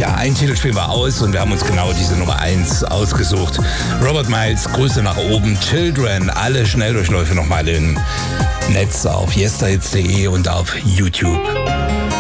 Ja, ein Titel spielen wir aus und wir haben uns genau diese Nummer 1 ausgesucht. Robert Miles, Grüße nach oben, Children, alle Schnelldurchläufe nochmal im Netz auf yesterhits.de und auf YouTube.